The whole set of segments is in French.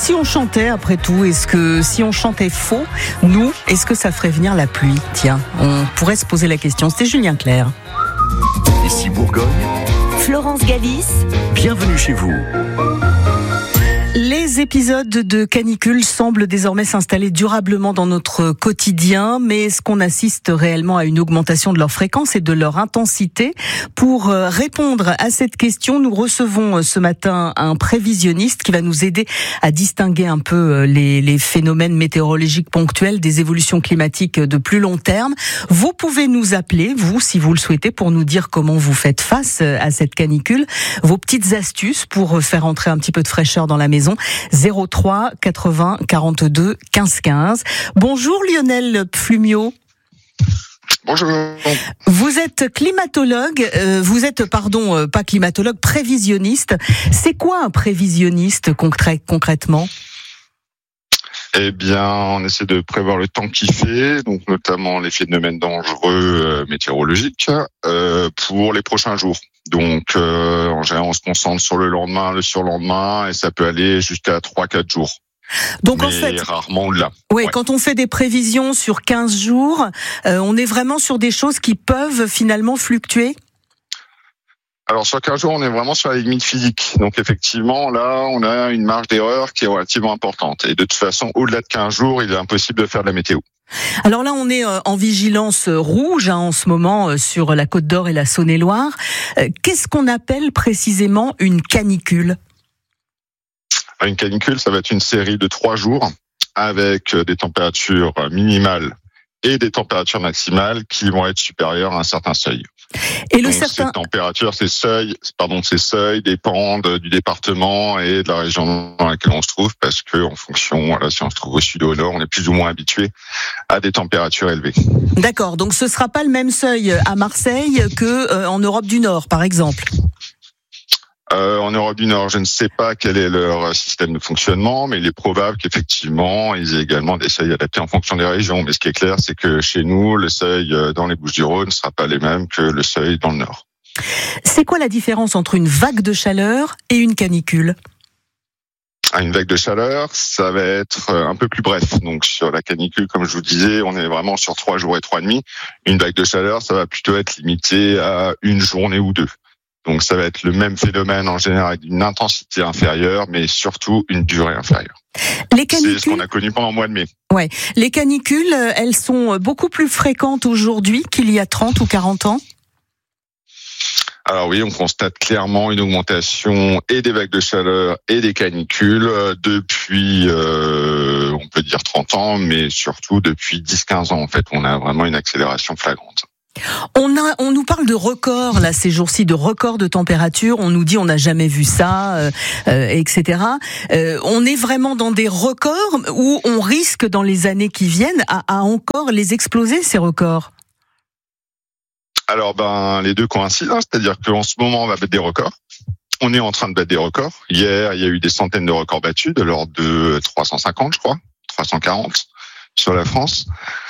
si on chantait après tout, si on chantait faux, nous, est-ce que ça ferait venir la pluie? Tiens, on pourrait se poser la question. C'était Julien Clerc. Ici Bourgogne, Florence Galis, bienvenue chez vous. Les épisodes de canicule semblent désormais s'installer durablement dans notre quotidien, mais est-ce qu'on assiste réellement à une augmentation de leur fréquence et de leur intensité? Pour répondre à cette question, nous recevons ce matin un prévisionniste qui va nous aider à distinguer un peu les phénomènes météorologiques ponctuels des évolutions climatiques de plus long terme. Vous pouvez nous appeler, vous, si vous le souhaitez, pour nous dire comment vous faites face à cette canicule, vos petites astuces pour faire entrer un petit peu de fraîcheur dans la maison. 03 80 42 15 15. Bonjour Lionel Pflumio. Bonjour. Vous êtes climatologue, pas climatologue, prévisionniste. C'est quoi un prévisionniste concrètement ? Eh bien, on essaie de prévoir le temps qu'il fait, donc notamment les phénomènes dangereux météorologiques pour les prochains jours. Donc, en général, on se concentre sur le lendemain, le surlendemain, et ça peut aller jusqu'à 3-4 jours. Donc mais en fait, rarement au-delà. Oui, Ouais. Quand on fait des prévisions sur 15 jours, on est vraiment sur des choses qui peuvent finalement fluctuer. Alors, sur 15 jours, on est vraiment sur la limite physique. Donc, effectivement, là, on a une marge d'erreur qui est relativement importante. Et de toute façon, au-delà de 15 jours, il est impossible de faire de la météo. Alors là, on est en vigilance rouge en ce moment sur la Côte d'Or et la Saône-et-Loire. Qu'est-ce qu'on appelle précisément une canicule ? Une canicule, ça va être une série de 3 jours avec des températures minimales et des températures maximales qui vont être supérieures à un certain seuil. Et Donc, ces températures, ces seuils dépendent du département et de la région dans laquelle on se trouve, parce que en fonction, voilà, si on se trouve au sud ou au nord, on est plus ou moins habitué à des températures élevées. D'accord, donc ce sera pas le même seuil à Marseille que en Europe du Nord, par exemple. En Europe du Nord, je ne sais pas quel est leur système de fonctionnement, mais il est probable qu'effectivement, ils aient également des seuils adaptés en fonction des régions. Mais ce qui est clair, c'est que chez nous, le seuil dans les Bouches-du-Rhône ne sera pas les mêmes que le seuil dans le Nord. C'est quoi la différence entre une vague de chaleur et une canicule ? Une vague de chaleur, ça va être un peu plus bref. Donc sur la canicule, comme je vous disais, on est vraiment sur 3 jours et 3 nuits. Une vague de chaleur, ça va plutôt être limité à une journée ou 2. Donc ça va être le même phénomène en général avec une intensité inférieure, mais surtout une durée inférieure. Les canicules, c'est ce qu'on a connu pendant le mois de mai. Ouais. Les canicules, elles sont beaucoup plus fréquentes aujourd'hui qu'il y a 30 ou 40 ans. Alors oui, on constate clairement une augmentation et des vagues de chaleur et des canicules depuis, on peut dire 30 ans, mais surtout depuis 10-15 ans en fait. On a vraiment une accélération flagrante. On nous parle de records là ces jours-ci, de records de température. On nous dit on n'a jamais vu ça, etc. On est vraiment dans des records où on risque dans les années qui viennent à encore les exploser ces records. Alors les deux coïncident, c'est-à-dire qu'en ce moment on va battre des records. On est en train de battre des records. Hier, il y a eu des centaines de records battus, de l'ordre de 350, je crois, 340 sur la France.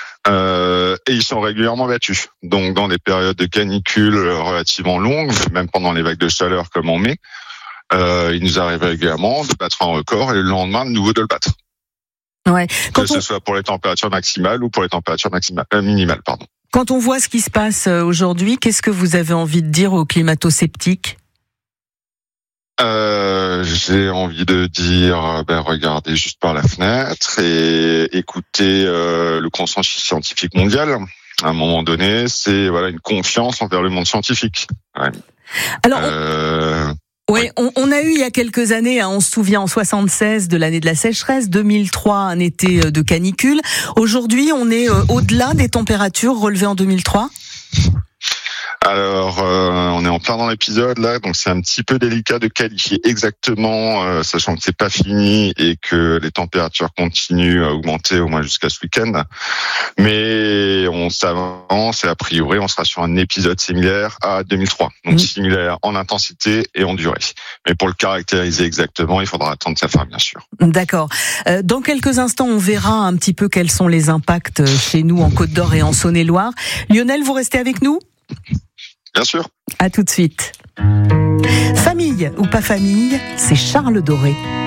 Et ils sont régulièrement battus. Donc dans des périodes de canicule relativement longues, même pendant les vagues de chaleur comme en mai, il nous arrive régulièrement de battre un record et le lendemain de nouveau de le battre. Ouais. Que ce soit pour les températures maximales ou pour les températures minimales, pardon. Quand on voit ce qui se passe aujourd'hui, qu'est-ce que vous avez envie de dire aux climato-sceptiques ? J'ai envie de dire, regardez juste par la fenêtre et écoutez le consensus scientifique mondial. À un moment donné, c'est une confiance envers le monde scientifique. Ouais. Alors, on a eu il y a quelques années, on se souvient en 76 de l'année de la sécheresse, 2003 un été de canicule. Aujourd'hui, on est au-delà des températures relevées en 2003. Alors, on est en plein dans l'épisode là, donc c'est un petit peu délicat de qualifier exactement, sachant que c'est pas fini et que les températures continuent à augmenter au moins jusqu'à ce week-end. Mais on s'avance et a priori, on sera sur un épisode similaire à 2003, donc similaire en intensité et en durée. Mais pour le caractériser exactement, il faudra attendre sa fin, bien sûr. D'accord. Dans quelques instants, on verra un petit peu quels sont les impacts chez nous en Côte d'Or et en Saône-et-Loire. Lionel, vous restez avec nous ? Bien sûr. À tout de suite. Famille ou pas famille, c'est Charles Doré.